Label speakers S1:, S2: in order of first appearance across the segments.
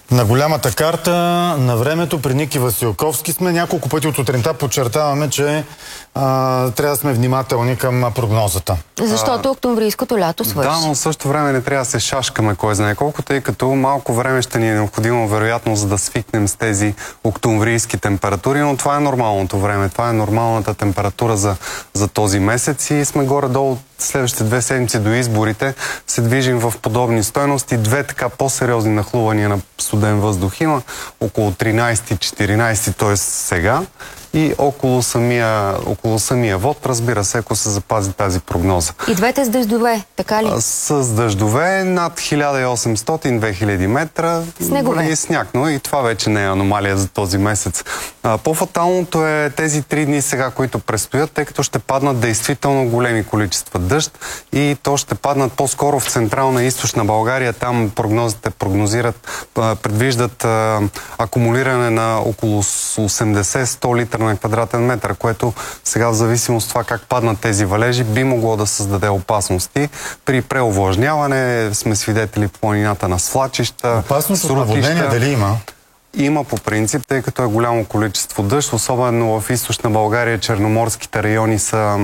S1: На голямата карта на времето при Ники Василковски сме. Няколко пъти от сутринта подчертаваме, че трябва да сме внимателни към прогнозата.
S2: Защото октомврийското лято свърши.
S3: Да, но в същото време не трябва да се шашкаме кой знае колко, тъй като малко време ще ни е необходимо, вероятно, за да свикнем с тези октомврийски температури, но това е нормалното време. Това е нормалната температура за този месец и сме горе-долу следващите 2 седмици до изборите се движим в подобни стойности. 2 така по-сериозни нахлувания на студен въздух има, около 13-14, т.е. сега, и около самия вод, разбира се, ако се запази тази прогноза.
S2: И двете с дъждове, така ли?
S3: С дъждове над 1800-2000 метра.
S2: Снегове.
S3: И сняг, но и това вече не е аномалия за този месец. По-фаталното е тези 3 дни сега, които предстоят, тъй като ще паднат действително големи количества дъжд и то ще паднат по-скоро в централна и източна България. Там прогнозите предвиждат акумулиране на около 80-100 литра на квадратен метър, което сега в зависимост от това как паднат тези валежи би могло да създаде опасности. При преовлажняване сме свидетели по планината на свлачища.
S1: Опасност от наводнение дали има?
S3: Има по принцип, тъй като е голямо количество дъжд, особено в източна България, черноморските райони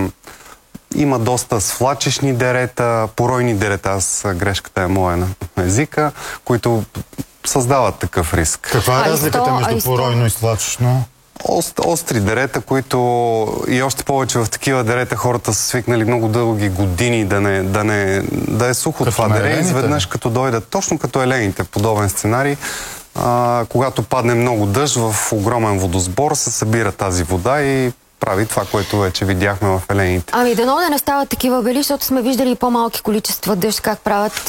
S3: има доста свлачищни дерета, поройни дерета, грешката е моя на езика, които създават такъв риск.
S1: Каква е разликата между поройно и свлачищно?
S3: Остри дерета, които и още повече в такива дерета хората са свикнали много дълги години да е сухо това дере. Изведнъж като дойдат, точно като елените, подобен сценарий, когато падне много дъжд в огромен водосбор, се събира тази вода и прави това, което вече видяхме в елените.
S2: Ами дано да не стават такива бели, защото сме виждали и по-малки количества дъжд, как правят...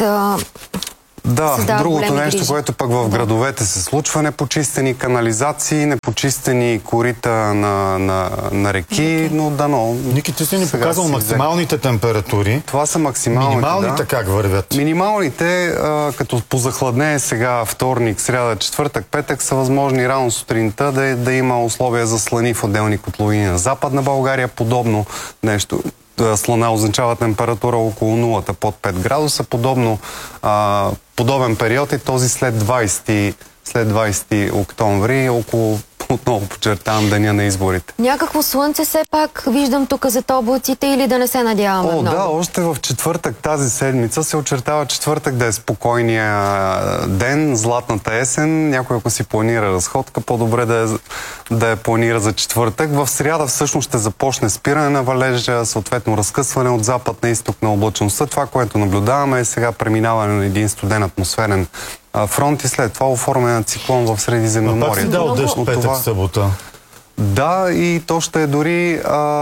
S3: Да, другото нещо, което пък в градовете се случва, непочистени канализации, непочистени корита на реки, но дано...
S1: Ники, ти си ни показал максималните температури.
S3: Това са максималните,
S1: минималните как вървят?
S3: Минималните, като позахладне сега вторник, сряда, четвъртък, петък, са възможни рано сутринта да има условия за слани в отделни котловини на Западна България. Подобно нещо. Слана означава температура около нулата, под 5 градуса. Подобен период е този след 20 октомври, около, отново подчертавам, деня на изборите.
S2: Някакво слънце все пак виждам тук зад облаците, или да не се надяваме много?
S3: Да, още в четвъртък тази седмица се очертава четвъртък да е спокойния ден, златната есен. Някой, ако си планира разходка, по-добре да я планира за четвъртък. В сряда всъщност ще започне спиране на валежа, съответно разкъсване от запад на изток на облачността. Това, което наблюдаваме, е сега преминаване на един студен атмосферен фронт и след това оформяне на циклон в Средиземноморието.
S1: Пак си дал дъжд петък, събота.
S3: Да, и то ще е дори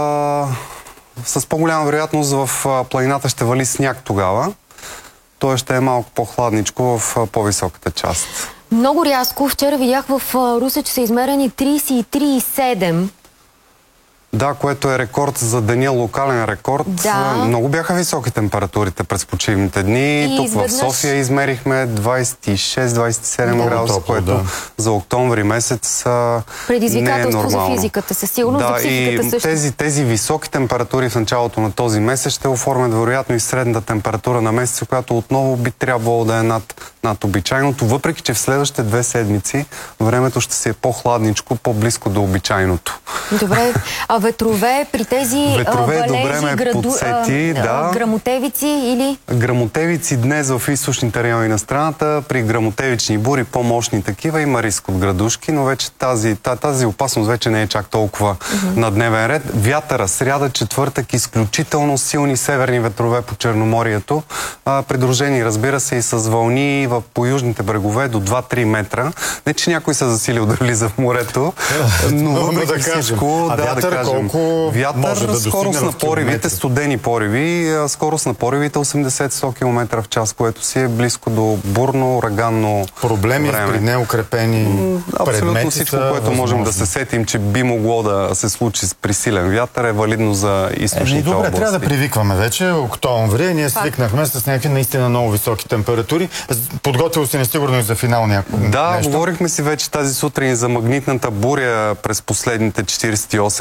S3: с по-голяма вероятност в планината ще вали сняг тогава. Той ще е малко по-хладничко в по-високата част.
S2: Много рязко. Вчера видях в Русе, че са измерени 33,7.
S3: Да, което е рекорд за деня, локален рекорд.
S2: Да.
S3: Много бяха високи температури през почивните дни. Тук в София измерихме 26-27 градуса, което за октомври месец
S2: предизвикателство за физиката, със сигурност за психиката също.
S3: Тези високи температури в началото на този месец ще оформят вероятно и средната температура на месеца, която отново би трябвало да е над обичайното, въпреки че в следващите 2 седмици времето ще се е по-хладничко, по-близко до обичайното.
S2: Добре. А ветрове при тези валежи, грамотевици или?
S3: Грамотевици днес в източните райони на страната, при грамотевични бури, по-мощни такива, има риск от градушки, но вече тази опасност вече не е чак толкова на дневен ред. Вятъра, сряда, четвъртък, изключително силни северни ветрове по Черноморието, придружени, разбира се, и с вълни по южните брегове до 2-3 метра. Не, че някой се засилил да влиза в морето, но въпреки всичко, вятър, скорост на поривите, студени пориви, скорост на поривите 80-100 км в час, което си е близко до бурно, ураганно
S1: проблеми
S3: време.
S1: При неукрепени предмети.
S3: Абсолютно всичко, което можем да се сетим, че би могло да се случи при силен вятър, е валидно за източните области.
S1: Добре, трябва да привикваме вече. Октомври, ние свикнахме с някакви наистина много високи температури. Подготвил си несигурно и за финал някакво нещо?
S3: Говорихме си вече тази сутрин за магнитната буря през последните 48 часа.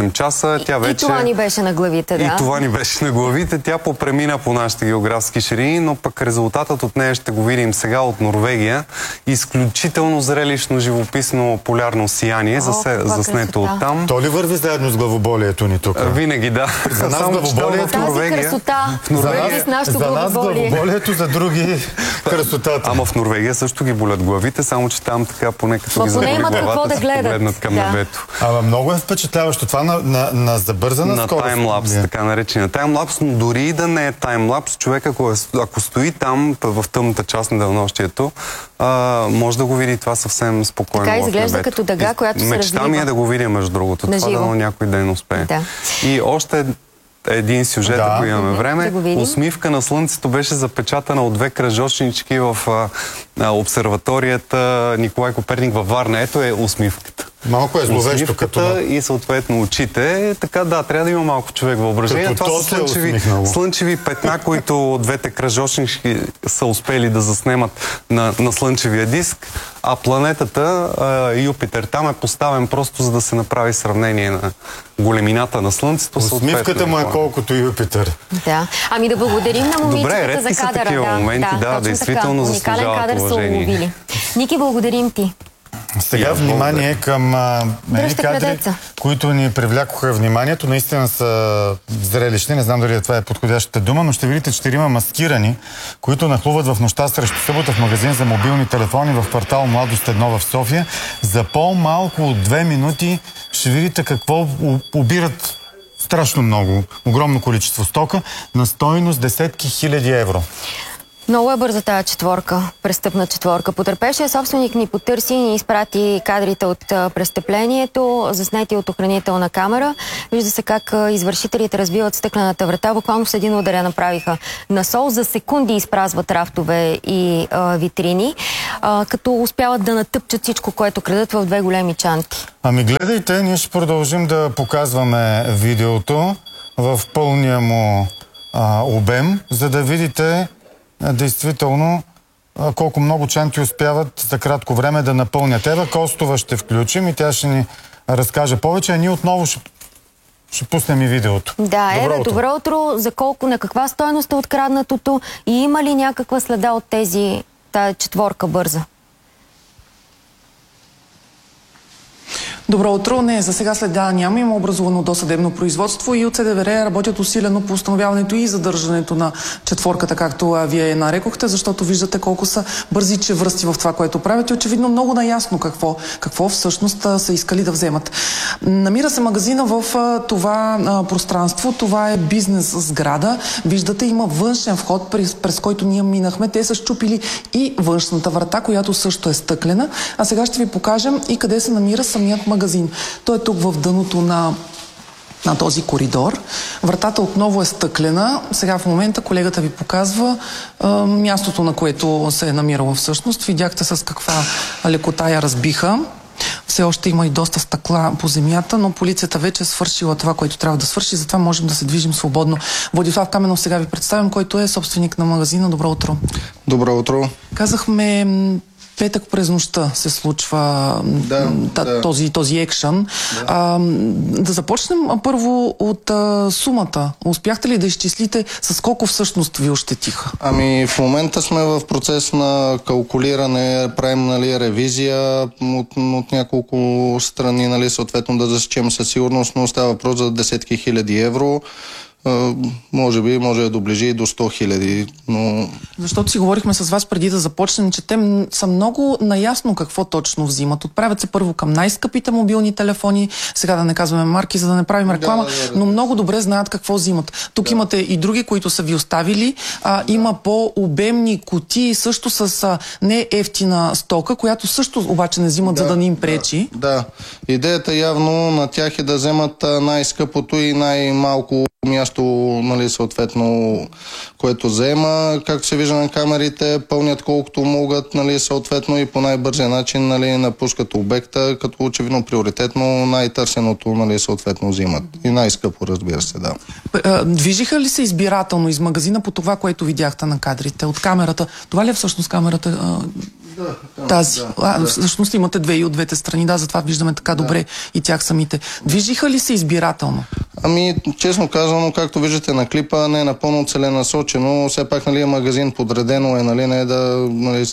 S3: часа. Тя вече...
S2: И това ни беше на главите, да.
S3: И това ни беше на главите. Тя попремина по нашите географски ширини, но пък резултатът от нея ще го видим сега от Норвегия. Изключително зрелищно, живописно, полярно сияние, заснето оттам.
S1: То ли върви заедно с главоболието ни тук?
S3: Винаги, да.
S1: За нас главоболието...
S2: Тази красота върви с нашото главоболие.
S1: Главоболието, за други красотата.
S3: Ама в Норвегия също ги болят главите, само че там така поне като ги заболи главата, се погледнат към небето.
S1: Ама много е впечатляващо. Това на забързана скорост.
S3: На таймлапс, така наречения таймлапс, но дори и да не е таймлапс, човек ако стои там в тъмната част на денонощието, може да го види това съвсем спокойно.
S2: Така изглежда като дъга, която се развива.
S3: Мечта ми е да го видя, между другото. Това дано някой ден успее.
S2: Да.
S3: И още един сюжет, ако имаме време. Усмивка на Слънцето беше запечатана от две кръжочнички в обсерваторията Николай Коперник във Варна. Ето е усмивката.
S1: Малко е зловещо като...
S3: И съответно очите. Така да, трябва да има малко човек въображение. Това са слънчеви петна, които двете кръжочнички са успели да заснемат на слънчевия диск, а планетата Юпитер там е поставен просто за да се направи сравнение на големината на Слънцето.
S1: Усмивката му е колкото Юпитер.
S2: Да. Ами да благодарим на момичетата за кадъра.
S3: Такива моменти, да, действително заслужават уважение.
S2: Ники, благодарим ти.
S1: Сега внимание към кадри, които ни привлякоха вниманието. Наистина са зрелищни. Не знам дали това е подходящата дума, но ще видите 4 маскирани, които нахлуват в нощта срещу събота в магазин за мобилни телефони в квартал Младост 1 в София. За по-малко от 2 минути ще видите какво обират страшно много, огромно количество стока на стойност десетки хиляди евро.
S2: Много е бърза тази четворка, престъпна четворка. Потърпевшия собственик ни потърси и ни изпрати кадрите от престъплението, заснети от охранителна камера. Вижда се как извършителите разбиват стъклената врата. Буквално с един удар я направиха на сол. За секунди изпразват рафтове и витрини, като успяват да натъпчат всичко, което крадат в 2 големи чанти.
S1: Ами гледайте, ние ще продължим да показваме видеото в пълния му обем, за да видите действително колко много чанти успяват за кратко време да напълнят. Ева Костова ще включим и тя ще ни разкаже повече, а ние отново ще пуснем и видеото.
S2: Да, Ева, добро утро. За колко, на каква стойност е откраднатото и има ли някаква следа от тази четворка бърза?
S4: Добро утро. Не, за сега следа няма. Има образувано досъдебно производство и от СДВР работят усилено по установяването и задържането на четворката, както вие я нарекохте, защото виждате колко са бързи чевръсти в това, което правят и очевидно много наясно какво всъщност са искали да вземат. Намира се магазина в това пространство. Това е бизнес сграда. Виждате, има външен вход, през който ние минахме. Те са счупили и външната врата, която също е стъклена. А сега ще ви покажем и къде се намира самият магазин. Той е тук в дъното на този коридор. Вратата отново е стъклена. Сега в момента колегата ви показва мястото, на което се е намирало всъщност. Видяхте с каква лекота я разбиха. Все още има и доста стъкла по земята, но полицията вече е свършила това, което трябва да свърши, затова можем да се движим свободно. Владислав Каменов сега ви представям, който е собственик на магазина. Добро утро.
S5: Добро утро.
S4: Казахме... Петък през нощта се случва този екшън. Да започнем първо от сумата. Успяхте ли да изчислите с колко всъщност ви ощетиха?
S5: Ами в момента сме в процес на калкулиране, правим ревизия от няколко страни, съответно да засечем със сигурност, но става въпрос за десетки хиляди евро. Може да доближи и до 100 хиляди, но...
S4: Защото си говорихме с вас преди да започнем, че те са много наясно какво точно взимат. Отправят се първо към най-скъпите мобилни телефони, сега да не казваме марки, за да не правим реклама, но много добре знаят какво взимат. Тук имате и други, които са ви оставили. Има по-обемни кутии, също с не ефтина стока, която също обаче не взимат, за да не им пречи.
S5: Да. Идеята явно на тях е да вземат най-скъпото и най-малко място, нали, съответно, което заема. Както се вижда на камерите, пълнят колкото могат, нали, съответно и по най-бързия начин, нали, напускат обекта, като очевидно приоритетно най-търсеното, нали, съответно взимат. И най-скъпо, разбира се, да.
S4: Движиха ли се избирателно из магазина по това, което видяхте на кадрите от камерата? Това ли е всъщност камерата?
S5: Да,
S4: тази. Всъщност имате две и от двете страни, да, затова виждаме така добре и тях самите. Движиха ли се избирателно?
S5: Ами, честно казано, както виждате на клипа, не е напълно целенасочено. Все пак, нали, магазин подредено е, нали, не е да, нали,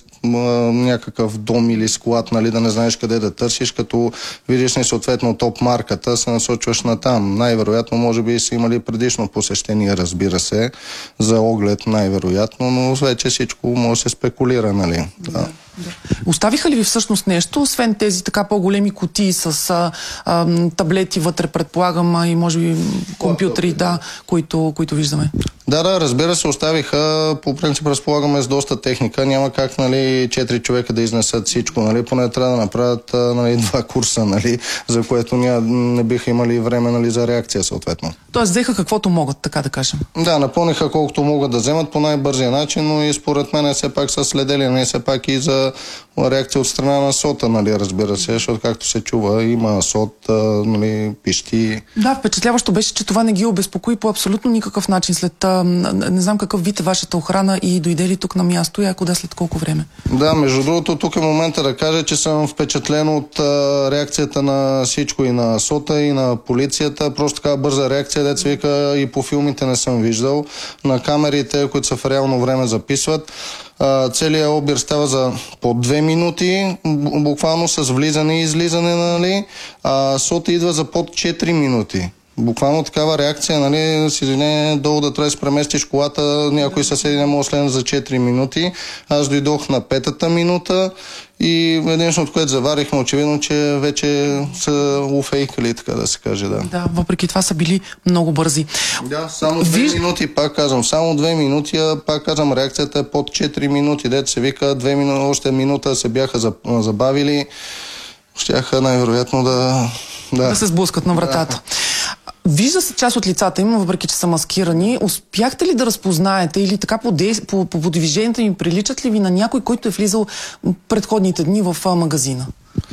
S5: някакъв дом или склад, нали, да не знаеш къде да търсиш, като видиш не съответно топ марката, се насочваш на там. Най-вероятно, може би са имали предишно посещение, разбира се, за оглед най-вероятно, но вече всичко може да се спекулира, нали. Да.
S4: Оставиха ли ви всъщност нещо, освен тези така по-големи кутии с таблети вътре, предполагам, и може би компютри, да, които виждаме?
S5: Да, разбира се, оставиха, по принцип разполагаме с доста техника, няма как, нали, 4 човека да изнесат всичко, нали, поне трябва да направят, нали, 2 курса, нали, за което не биха имали време, нали, за реакция съответно.
S4: Тоест взеха каквото могат, така да кажем.
S5: Да, напълниха колкото могат да вземат по най-бързия начин, но и според мен все пак са следели, не все пак и за реакция от страна на СОТа, нали, разбира се, защото както се чува, има СОТ, нали, пищи.
S4: Да, впечатляващо беше, че това не ги обезпокои по абсолютно никакъв начин. След, не знам какъв вид е вашата охрана и дойде ли тук на място и ако да, след колко време?
S5: Да, между другото, тук е момента да кажа, че съм впечатлен от реакцията на всичко, и на СОТа, и на полицията. Просто така бърза реакция, деца вика, и по филмите не съм виждал. На камерите, които са в реално време записват. Целият обир става за под 2 минути, буквално с влизане и излизане, нали, а СОТа идва за под 4 минути. Буквално такава реакция, нали, с извинение, долу да трябва да се преместиш колата, някой съседи не може следно за 4 минути. Аз дойдох на 5-та минута и единствено, от което заварихме, очевидно, че вече са уфейкали, така да се каже, да.
S4: Да, въпреки това са били много бързи.
S5: Да, само 2 минути, пак казвам, само 2 минути, а пак казвам, реакцията е под 4 минути, дето се вика, 2 минути, още минута се бяха забавили, щяха най-вероятно да
S4: се сблъскат на вратата. Вижда се част от лицата им, въпреки че са маскирани. Успяхте ли да разпознаете или така по движенията им приличат ли ви на някой, който е влизал предходните дни в магазина?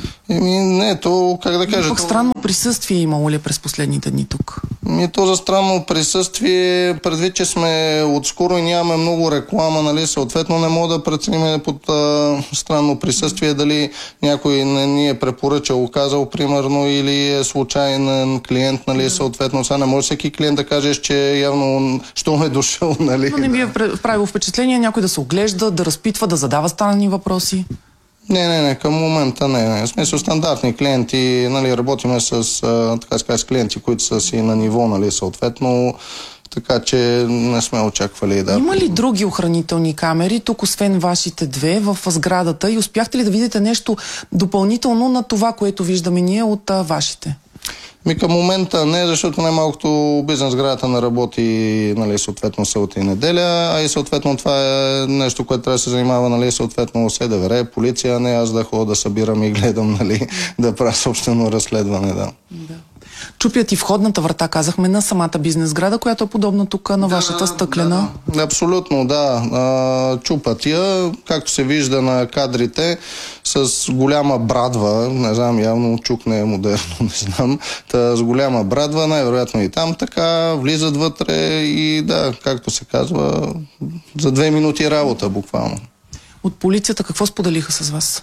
S5: Не, то, как да кажа...
S4: Пък странно присъствие имало ли през последните дни тук?
S5: То за странно присъствие, предвид, че сме отскоро и нямаме много реклама, нали, съответно не мога да преценим под странно присъствие дали някой не ни е препоръчал, казал примерно, или е случайен клиент, нали, съответно. Сега не може всеки клиент да кажеш, че явно що е дошъл, нали.
S4: Но не би е правило впечатление някой да се оглежда, да разпитва, да задава странни въпроси?
S5: Не, към момента не. В смисъл стандартни клиенти, нали, работиме с клиенти, които са си на ниво, нали, съответно, така че не сме очаквали да...
S4: Има ли други охранителни камери, тук освен вашите две, в сградата, и успяхте ли да видите нещо допълнително на това, което виждаме ние от вашите?
S5: Към момента не, защото най-малкото бизнес сградата не работи, нали, съответно събота и неделя, а и съответно това е нещо, което трябва да се занимава, нали, съответно СДВР, полиция, не аз да ходя да събирам и гледам, нали, да правя собствено разследване, да.
S4: Чупят и входната врата, казахме, на самата бизнес сграда, която е подобна тук на вашата стъклена.
S5: Да, абсолютно, да. Чупат я, както се вижда на кадрите, с голяма брадва, не знам, явно чук не е модерно, не знам, с голяма брадва, най-вероятно и там така, влизат вътре и да, както се казва, за 2 минути работа буквално.
S4: От полицията какво споделиха с вас?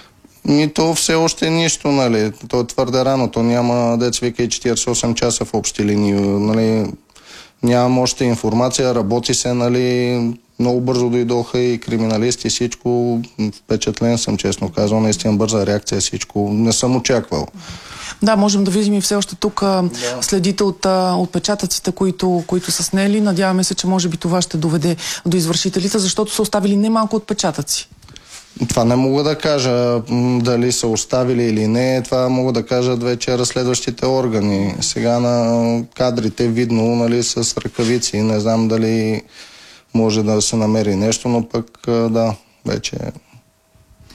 S5: То все още нищо, нали, то е твърде рано, то няма, деца вика, и 48 часа в общи линии, нали, нямам още информация, работи се, нали, много бързо дойдоха и криминалисти, всичко, впечатлен съм, честно казвам, наистина бърза реакция, всичко, не съм очаквал.
S4: Да, можем да видим и все още тук следите от отпечатъците, които са снели, надяваме се, че може би това ще доведе до извършителите, защото са оставили немалко отпечатъци.
S5: Това не мога да кажа дали са оставили или не. Това мога да кажат вече разследващите органи. Сега на кадрите видно, нали, с ръкавици. Не знам дали може да се намери нещо, но пък да, вече...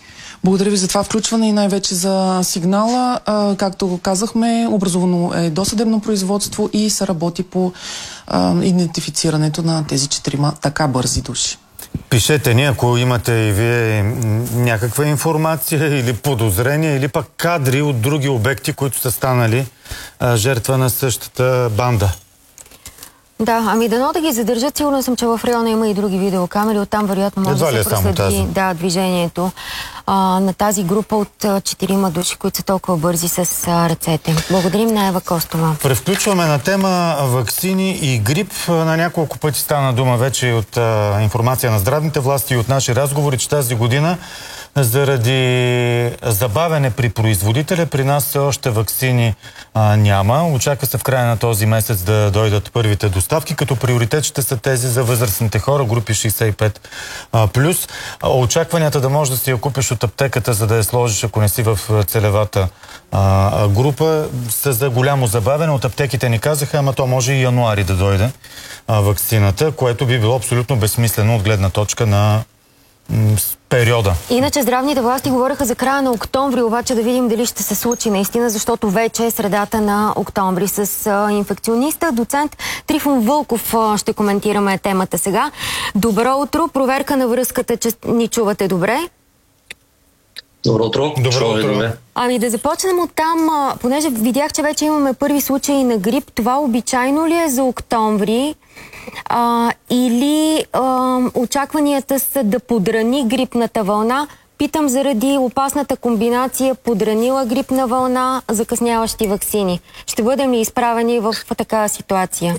S4: Благодаря ви за това включване и най-вече за сигнала. Както го казахме, образувано е досъдебно производство и се работи по идентифицирането на тези 4 така бързи души.
S1: Пишете ни, ако имате и вие някаква информация или подозрения, или пък кадри от други обекти, които са станали жертва на същата банда.
S2: Да, ами дано да ги задържат. Сигурно съм, че в района има и други видеокамери. Оттам вероятно може да се проследи движението на тази група от 4 души, които са толкова бързи с ръцете. Благодарим на Ева Костова.
S1: Превключваме на тема ваксини и грип. На няколко пъти стана дума вече от информация на здравните власти и от наши разговори, че тази година заради забавяне при производителя, при нас все още ваксини няма. Очаква се в края на този месец да дойдат първите доставки, като приоритет ще са тези за възрастните хора, групи 65+. Очакванията да можеш да си я купиш от аптеката, за да я сложиш, ако не си в целевата група, са за голямо забавяне. От аптеките ни казаха, ама то може и януари да дойде ваксината, което би било абсолютно безсмислено от гледна точка на периода.
S2: Иначе здравните власти говореха за края на октомври, обаче да видим дали ще се случи наистина, защото вече е средата на октомври. С инфекциониста, доцент Трифон Вълков ще коментираме темата сега. Добро утро, проверка на връзката, че ни чувате добре.
S6: Добро утро.
S1: Добро утро.
S2: Ами да започнем от там, понеже видях, че вече имаме първи случаи на грип. Това обичайно ли е за октомври? Или очакванията са да подрани грипната вълна? Питам заради опасната комбинация подранила грипна вълна, закъсняващи ваксини. Ще бъдем ли изправени в такава ситуация?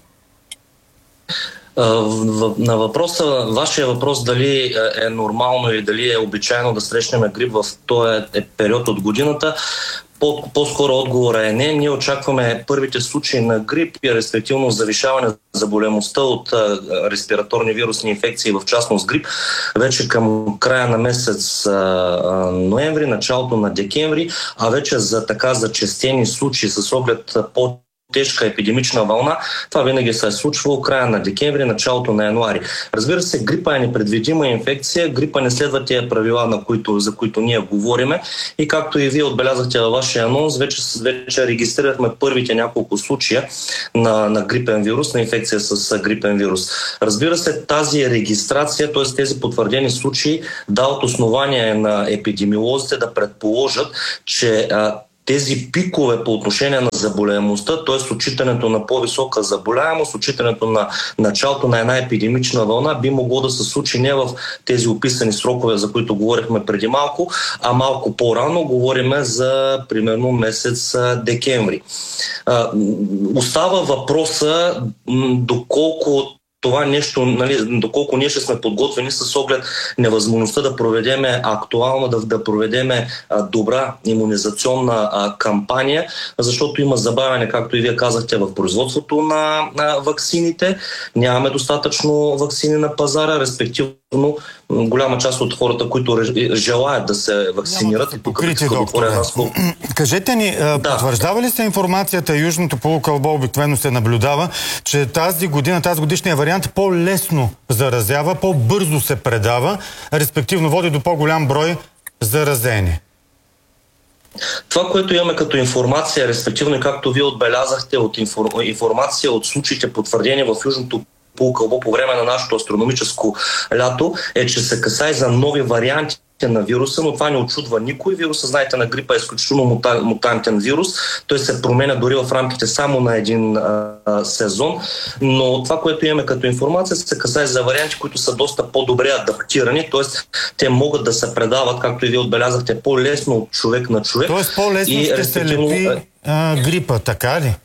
S6: На въпроса, вашия въпрос дали е нормално или дали е обичайно да срещнем грип в този период от годината, по-скоро отговора е не. Ние очакваме първите случаи на грип и респективно завишаване на заболемостта от респираторни вирусни инфекции, в частност грип, вече към края на месец ноември, началото на декември, а вече за така зачестени случаи с оглед тежка епидемична вълна, това винаги се е случвало края на декември, началото на януари. Разбира се, грипа е непредвидима инфекция, грипа не следва тия правила, за които ние говориме, и както и вие отбелязахте във вашия анонс, вече регистрирахме първите няколко случая на грипен вирус, на инфекция с грипен вирус. Разбира се, тази регистрация, т.е. тези потвърдени случаи, дават основание на епидемиолозите да предположат, че тези пикове по отношение на заболяемостта, т.е. отчитането на по-висока заболяемост, отчитането на началото на една епидемична вълна, би могло да се случи не в тези описани срокове, за които говорихме преди малко, а малко по-рано, говориме за примерно месец декември. Остава въпроса доколко това нещо, доколко ние ще сме подготвени с оглед невъзможността да проведеме актуална, да проведеме добра имунизационна кампания, защото има забавяне, както и вие казахте, в производството на ваксините. Нямаме достатъчно ваксини на пазара, респективно голяма част от хората, които желаят да се вакцинират.
S1: Кажете ни, потвърждава ли се информацията, южното полукълбо обикновено се наблюдава, че тази годишния вариант по-лесно заразява, по-бързо се предава, респективно води до по-голям брой заразени?
S6: Това, което имаме като информация, респективно и както вие отбелязахте, от информация от случаите потвърдени в южното полукълбо по време на нашето астрономическо лято, е, че се касае за нови варианти на вируса, но това не очудва никой. Вируса, знаете, на грипа е изключително мутантен вирус. Той се променя дори в рамките само на един сезон, но това, което имаме като информация, се касае за варианти, които са доста по-добре адаптирани, т.е. те могат да се предават, както и вие отбелязахте, по-лесно от човек на човек.
S1: Т.е. по-лесно ще се лепи грипа, така ли?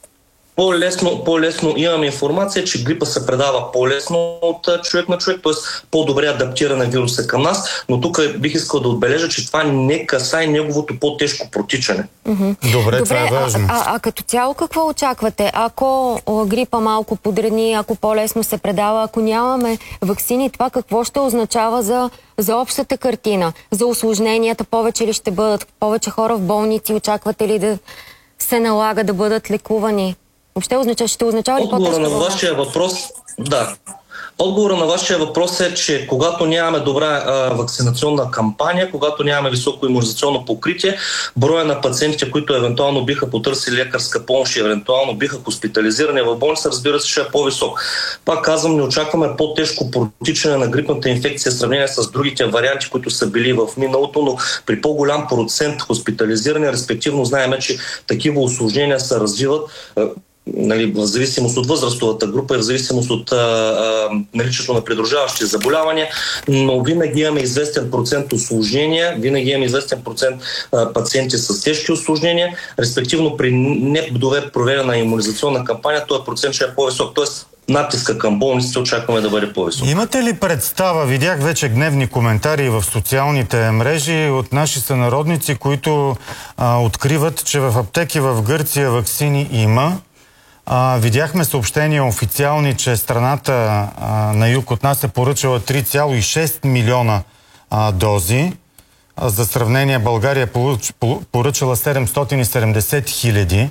S6: По-лесно имаме информация, че грипа се предава по-лесно от човек на човек, т.е. по-добре адаптирана вируса към нас, но тук бих искал да отбележа, че това не касае неговото по-тежко протичане.
S1: Добре, това е важно.
S2: А като цяло какво очаквате? Ако грипа малко подрани, ако по-лесно се предава, ако нямаме ваксини, това какво ще означава за общата картина? За усложненията повече ли ще бъдат? Повече хора в болници? Очаквате ли да се налага да бъдат лекувани? Въобще ще означава ли по-тежко?
S6: Отговора на вашия въпрос, да. Отговорът на вашия въпрос е, че когато нямаме добра вакцинационна кампания, когато нямаме високо имунизационно покритие, броя на пациентите, които евентуално биха потърсили лекарска помощ и евентуално биха хоспитализирани в болница, разбира се, ще е по-висок. Пак казвам, не очакваме по-тежко протичане на грипната инфекция в сравнение с другите варианти, които са били в миналото, но при по-голям процент хоспитализирани, респективно знаем, че такива усложнения се развиват в зависимост от възрастовата група и в зависимост от наличието на придружаващи заболявания, но винаги имаме известен процент усложнения, винаги имаме известен процент пациенти с тежки усложнения, респективно при недобре проведена имунизационна кампания, този процент ще е по-висок. Тоест, натиска към болниците очакваме да бъде по-висок.
S1: Имате ли представа, видях вече гневни коментари в социалните мрежи от наши сънародници, които откриват, че в аптеки в Гърция ваксини има. Видяхме съобщения официални, че страната на юг от нас е поръчала 3,6 милиона дози. За сравнение, България поръчала 770 хиляди.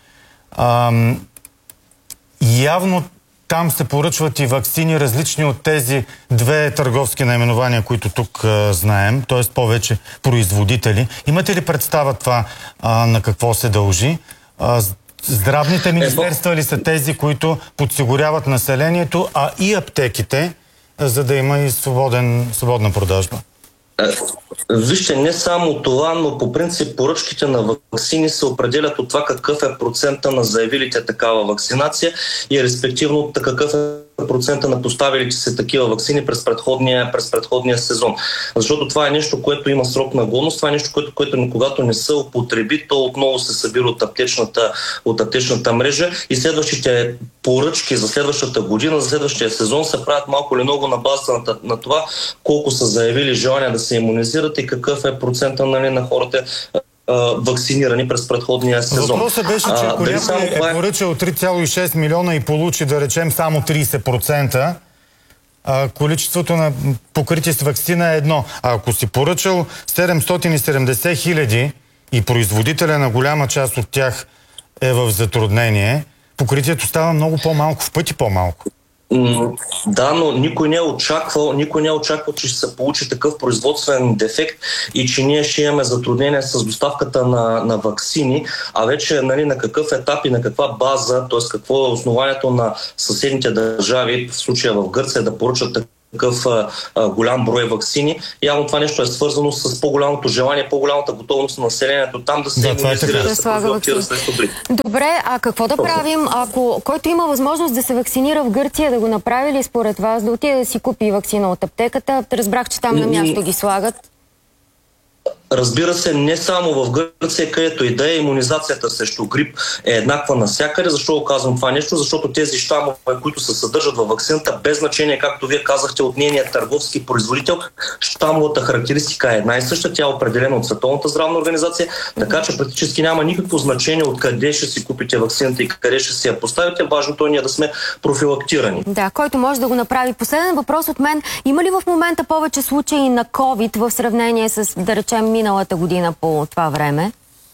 S1: Явно там се поръчват и ваксини, различни от тези две търговски наименования, които тук знаем, т.е. повече производители. Имате ли представа това на какво се дължи? Здравните министерства ли са тези, които подсигуряват населението, а и аптеките, за да има и свободна продажба?
S6: Вижте, не само това, но по принцип поръчките на ваксини се определят от това какъв е процента на заявилите такава вакцинация и респективно какъв е процента на поставилите се такива ваксини през предходния сезон. Защото това е нещо, което има срок на годност, това е нещо, което когато не се употреби, то отново се събира от аптечната мрежа и следващите поръчки за следващата година, за следващия сезон се правят малко или много на базата на това колко са заявили желание да се имунизират и какъв е процента на хората вакцинирани през предходния сезон.
S1: Въпросът беше, че ако някой е поръчал 3,6 милиона и получи, да речем, само 30%, количеството на покритие с вакцина е едно. А ако си поръчал 770 хиляди и производителя на голяма част от тях е в затруднение, покритието става много по-малко, в пъти по-малко.
S6: Да, но никой не е очаквал, че ще се получи такъв производствен дефект и че ние ще имаме затруднение с доставката на ваксини, а вече на какъв етап и на каква база, т.е. какво е основанието на съседните държави, в случая в Гърция, да поръчат такъв голям брой ваксини. Явно това нещо е свързано с по-голямото желание, по-голямата готовност на населението там да се имунизира, да се профилактира срещу грип.
S2: Добре, а какво да правим, ако който има възможност да се вакцинира в Гърция, да го направи ли според вас, да отиде да си купи ваксина от аптеката? Разбрах, че там на място ги слагат.
S6: Разбира се, не само в Гърция, където и да е, имунизацията срещу грип е еднаква навсякъде. Защо казвам това нещо? Защото тези щамове, които се съдържат във ваксината, без значение, както вие казахте, от нейния търговски производител, щамовата характеристика е една и съща. Тя е определена от Световната здравна организация, така че практически няма никакво значение откъде ще си купите ваксината и къде ще си я поставите. Важното е ние да сме профилактирани.
S2: Да, който може да го направи. Последен въпрос от мен. Има ли в момента повече случаи на COVID в сравнение с, да речем, миналата година по това време?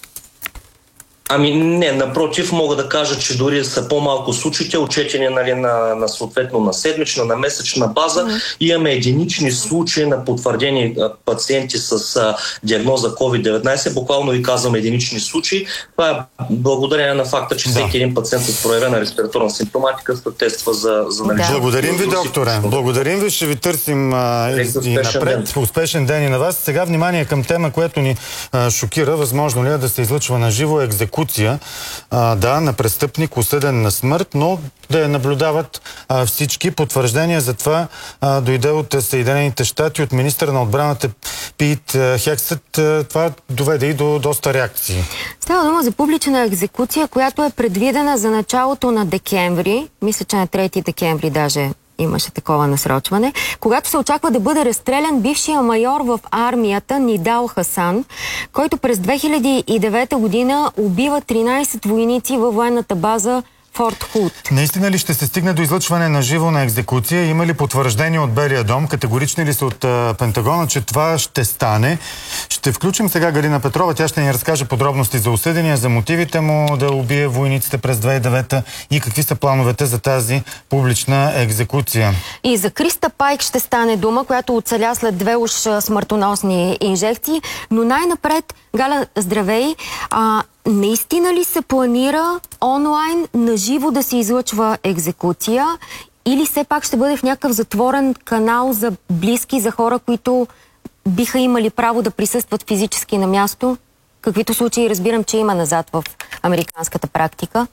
S6: Не, напротив, мога да кажа, че дори са по-малко случаите, отчетени на съответно на седмична, на месечна база. Имаме единични случаи на потвърдени пациенти с диагноза COVID-19. Буквално ви казвам единични случаи. Това е благодарение на факта, че всеки един пациент с проявена респираторна симптоматика се тества за наличие.
S1: Благодарим ви, докторе. Благодарим ви. Ще ви търсим и напред. Успешен ден и на вас. Сега внимание към тема, която ни шокира. Възможно ли е да се излъчва на живо екзекуция на престъпник, осъден на смърт, но да я наблюдават всички. Потвърждение за това дойде от Съединените щати, от министъра на отбраната Пит Хексет. Това доведе и до доста реакции.
S2: Става дума за публична екзекуция, която е предвидена за началото на декември. Мисля, че на 3 декември даже имаше такова насрочване, когато се очаква да бъде разстрелян бившия майор в армията Нидал Хасан, който през 2009 година убива 13 войници във военната база Форт Худ.
S1: Наистина ли ще се стигне до излъчване на живо на екзекуция? Има ли потвърждение от Белия дом? Категорични ли са от Пентагона, че това ще стане? Ще включим сега Галина Петрова. Тя ще ни разкаже подробности за осъдения, за мотивите му да убие войниците през 2009 и какви са плановете за тази публична екзекуция.
S2: И за Криста Пайк ще стане дума, която оцеля след 2 уж смъртоносни инжекции. Но най-напред, Галя, здравей! Наистина ли се планира онлайн наживо да се излъчва екзекуция или все пак ще бъде в някакъв затворен канал за близки, за хора, които биха имали право да присъстват физически на място? Каквито случаи разбирам, че има назад в американската практика.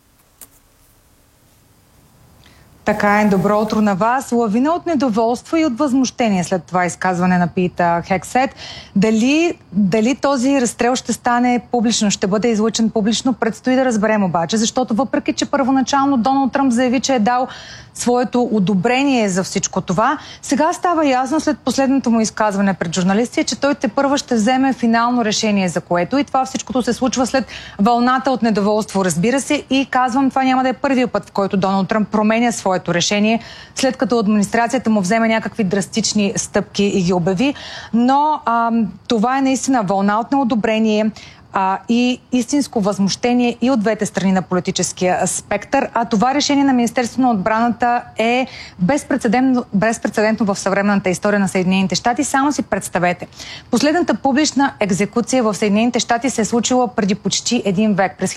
S7: Така е, добро утро на вас. Лавина от недоволство и от възмущение след това изказване на Пит Хексет. Дали този разстрел ще стане публично, ще бъде излъчен публично, предстои да разберем обаче, защото въпреки, че първоначално Доналд Тръмп заяви, че е дал своето одобрение за всичко това, сега става ясно след последното му изказване пред журналисти, че той тепърва ще вземе финално решение за което, и това всичкото се случва след вълната от недоволство, разбира се, и казвам, това няма да е първият път, в който Доналд Тръмп променя своето решение, след като администрацията му вземе някакви драстични стъпки и ги обяви, но това е наистина вълна от неодобрение и истинско възмущение и от двете страни на политическия спектър. А това решение на Министерството на отбраната е безпрецедентно в съвременната история на Съединените щати. Само си представете. Последната публична екзекуция в Съединените щати се е случила преди почти 1 век, през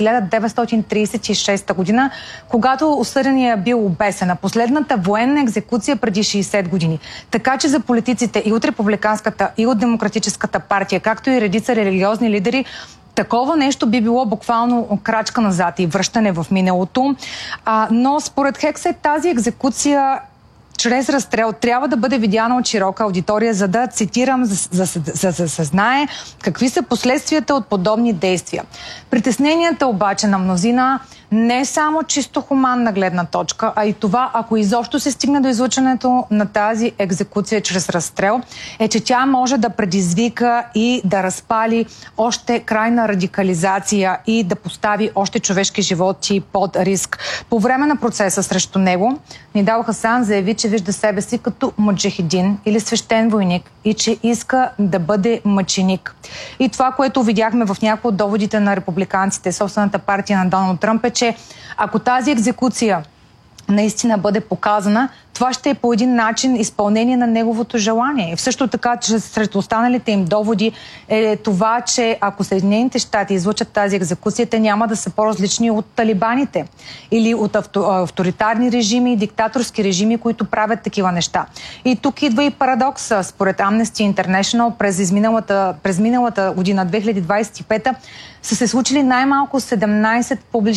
S7: 1936 година, когато осъденият е бил обесен. А последната военна екзекуция преди 60 години. Така че за политиците и от републиканската, и от демократическата партия, както и редица религиозни лидери, такова нещо би било буквално крачка назад и връщане в миналото. Но според Хексет тази екзекуция чрез разстрел трябва да бъде видяна от широка аудитория, за да, цитирам, за да се знае какви са последствията от подобни действия. Притесненията обаче на мнозина не само чисто хуманна гледна точка, а и това, ако изобщо се стигне до излъчването на тази екзекуция чрез разстрел, е, че тя може да предизвика и да разпали още крайна радикализация и да постави още човешки животи под риск. По време на процеса срещу него, Нидал Хасан заяви, че вижда себе си като муджахидин или свещен войник и че иска да бъде мъченик. И това, което видяхме в някои от доводите на републиканците, собствената партия на Доналд Тръмп, е, че ако тази екзекуция наистина бъде показана, това ще е по един начин изпълнение на неговото желание. Също така, че сред останалите им доводи е това, че ако Съединените щати излъчат тази екзекуция, те няма да са по-различни от талибаните или от авторитарни режими и диктаторски режими, които правят такива неща. И тук идва и парадокса. Според Amnesty International през миналата година, 2025, са се случили най-малко 17 публични